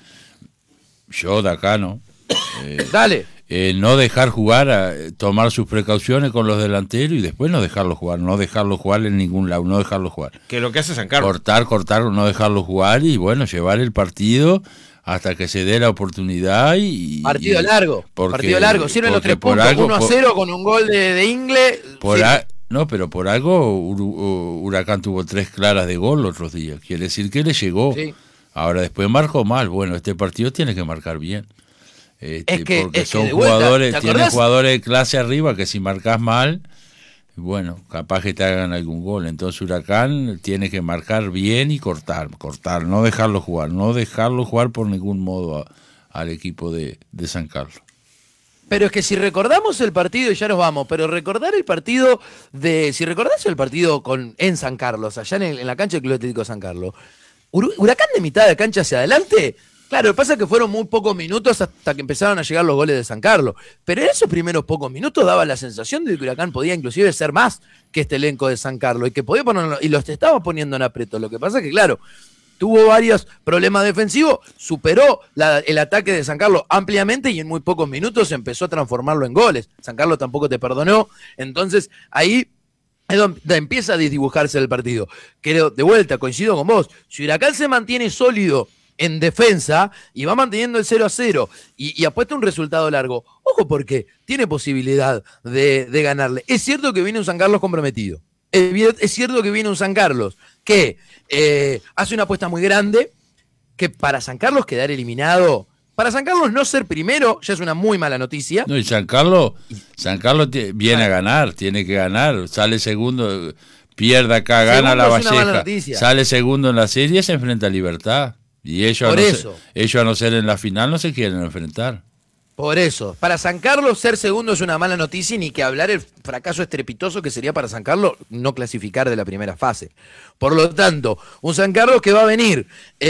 C: yo de acá no. Eh,
A: Dale.
C: Eh, no dejar jugar, a, tomar sus precauciones con los delanteros y después no dejarlo jugar, no dejarlo jugar en ningún lado, no dejarlo jugar.
B: Que es lo que hace San Carlos.
C: Cortar, cortar, no dejarlo jugar y bueno, llevar el partido hasta que se dé la oportunidad y...
A: Partido
C: y,
A: largo,
C: porque,
A: partido largo, sirven los tres puntos,
C: algo,
A: uno a cero con un gol de, de Ingle.
C: Por a, no, pero por algo Huracán tuvo tres claras de gol los otros días, quiere decir que le llegó. Sí. Ahora después marcó mal, bueno, este partido tiene que marcar bien. Este,
A: es que,
C: porque
A: es
C: son
A: que vuelta,
C: jugadores, tienen jugadores de clase arriba que si marcas mal, bueno, capaz que te hagan algún gol. Entonces Huracán tiene que marcar bien y cortar, cortar, no dejarlo jugar, no dejarlo jugar por ningún modo a, al equipo de, de San Carlos.
A: Pero es que si recordamos el partido, y ya nos vamos, pero recordar el partido de, si recordás el partido con en San Carlos, allá en, el, en la cancha del Club Atlético San Carlos, Huracán de mitad de cancha hacia adelante. Claro, lo que pasa es que fueron muy pocos minutos hasta que empezaron a llegar los goles de San Carlos. Pero en esos primeros pocos minutos daba la sensación de que Huracán podía inclusive ser más que este elenco de San Carlos y que podía ponerlo, y los estaba poniendo en aprieto. Lo que pasa es que, claro, tuvo varios problemas defensivos, superó la, el ataque de San Carlos ampliamente y en muy pocos minutos empezó a transformarlo en goles. San Carlos tampoco te perdonó. Entonces, ahí es donde empieza a desdibujarse el partido. Creo, de vuelta, coincido con vos. Si Huracán se mantiene sólido en defensa y va manteniendo el cero a cero y, y apuesta un resultado largo, ojo porque tiene posibilidad de, de ganarle. Es cierto que viene un San Carlos comprometido, es, es cierto que viene un San Carlos que eh, hace una apuesta muy grande, que para San Carlos quedar eliminado, para San Carlos no ser primero ya es una muy mala noticia.
C: No, y San Carlos, San Carlos t- viene a ganar, tiene que ganar, sale segundo, pierde acá, gana La Valleja, sale segundo en la serie, se enfrenta a Libertad. Y ellos a, no ser, ellos a no ser en la final no se quieren enfrentar.
A: Por eso, para San Carlos ser segundo es una mala noticia y ni que hablar el fracaso estrepitoso que sería para San Carlos no clasificar de la primera fase. Por lo tanto, un San Carlos que va a venir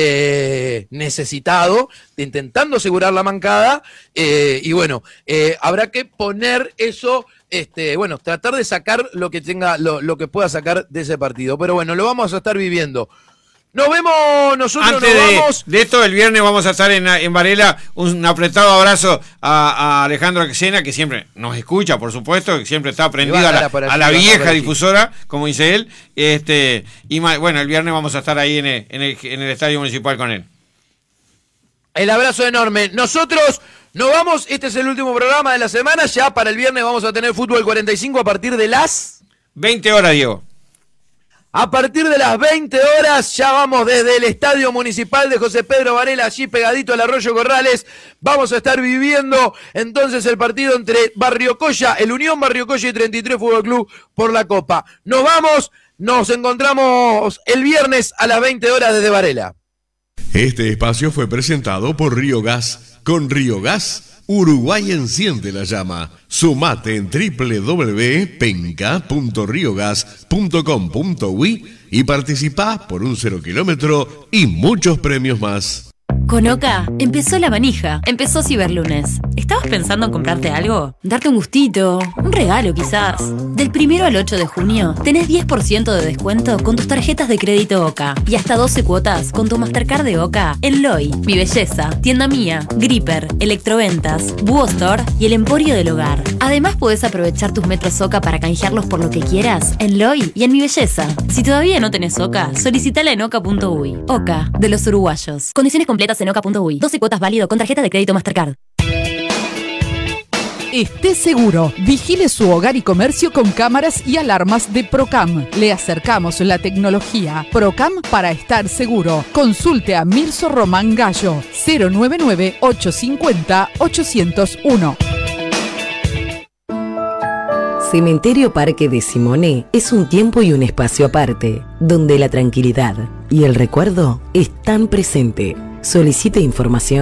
A: eh, necesitado, intentando asegurar la mancada, eh, y bueno, eh, habrá que poner eso, este, bueno, tratar de sacar lo que tenga, lo, lo que pueda sacar de ese partido. Pero bueno, lo vamos a estar viviendo. Nos vemos, nosotros
B: Antes
A: nos
B: de,
A: vamos.
B: de esto, el viernes vamos a estar en, en Varela. Un apretado abrazo a, a Alejandro Axena, que siempre nos escucha, por supuesto, que siempre está aprendido a la, a la vieja difusora, como dice él. Este, y bueno, el viernes vamos a estar ahí en el, en el, en el Estadio Municipal con él.
A: El abrazo enorme. Nosotros nos vamos. Este es el último programa de la semana. Ya para el viernes vamos a tener Fútbol cuarenta y cinco a partir de las
B: veinte horas, Diego.
A: A partir de las veinte horas ya vamos desde el Estadio Municipal de José Pedro Varela, allí pegadito al Arroyo Corrales. Vamos a estar viviendo entonces el partido entre Barriocoya, el Unión Barriocoya y treinta y tres Fútbol Club por la Copa. Nos vamos, nos encontramos el viernes a las veinte horas desde Varela.
E: Este espacio fue presentado por Río Gas. Con Río Gas, Uruguay enciende la llama. Sumate en doble u doble u doble u punto penca punto riogas punto com punto uy y participá por un cero kilómetro y muchos premios más.
G: Con Oca empezó la manija, empezó Ciberlunes. ¿Estabas pensando en comprarte algo? ¿Darte un gustito? ¿Un regalo quizás? Del primero al ocho de junio tenés diez por ciento de descuento con tus tarjetas de crédito Oca y hasta doce cuotas con tu Mastercard de Oca en Loy, Mi Belleza, Tienda Mía, Gripper, Electroventas, Búho Store y el Emporio del Hogar. Además podés aprovechar tus metros Oca para canjearlos por lo que quieras en Loy y en Mi Belleza. Si todavía no tenés Oca, solicitala en oca punto uy. Oca, de los uruguayos. Condiciones completas en oca punto uy. doce cuotas válido con tarjeta de crédito Mastercard.
H: Esté seguro. Vigile su hogar y comercio con cámaras y alarmas de Procam. Le acercamos la tecnología. Procam para estar seguro. Consulte a Mirso Román Gallo. cero nueve nueve, ocho cinco cero, ocho cero uno.
I: Cementerio Parque de Simone es un tiempo y un espacio aparte, donde la tranquilidad y el recuerdo están presentes. Solicite información